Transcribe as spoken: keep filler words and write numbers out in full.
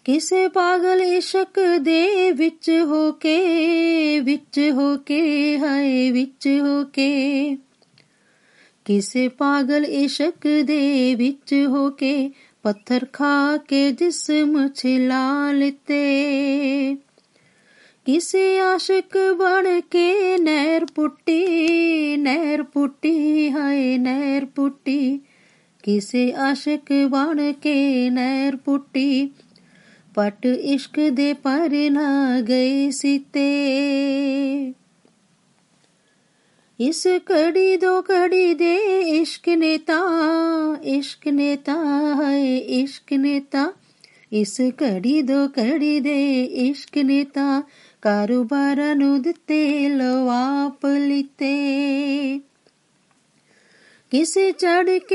ਕਿਸੇ ਪਾਗਲ ਇਸ਼ਕ ਦੇ ਵਿੱਚ ਹੋ ਕੇ, ਵਿੱਚ ਹੋ ਕੇ, ਹਾਏ ਵਿੱਚ ਹੋ ਕੇ, ਕਿਸੇ ਪਾਗਲ ਇਸ਼ਕ ਦੇ ਵਿੱਚ ਹੋ ਕੇ, ਪੱਥਰ ਖਾ ਕੇ ਜਿਸਮ ਛਿਲਾ ਲਿੱਤੇ। ਕਿਸੇ ਆਸ਼ਿਕ ਬਣ ਕੇ ਨਹਿਰ ਪੁੱਟੀ, ਨਹਿਰ ਪੁੱਟੀ, ਹਾਏ ਨਹਿਰ ਪੁੱਟੀ, ਕਿਸੇ ਆਸ਼ਿਕ ਬਣ ਕੇ ਨਹਿਰ ਪੁੱਟੀ, ਪੱਟ ਇਸ਼ਕ ਦੇ ਪਰ ਨਾ ਗਏ ਸੀਤੇ। ਇਸ ਘੜੀ ਦੋ ਘੜੀ ਦੇ ਇਸ਼ਕ ਨੇ ਤਾਂ, ਇਸ਼ਕ ਨੇ ਤਾਂ, ਹਾਏ ਇਸ਼ਕ ਨੇ ਤਾਂ, ਇਸ ਘੜੀ ਦੋ ਘੜੀ ਦੇ ਇਸ਼ਕ ਨੇ ਤਾਂ, ਕਾਰੋਬਾਰਾਂ ਨੂੰ ਦਿੱਤੇ ਲਵਾਪ ਲਿੱਤੇ। ਕਿਸੇ ਚੜ੍ਹ ਕੇ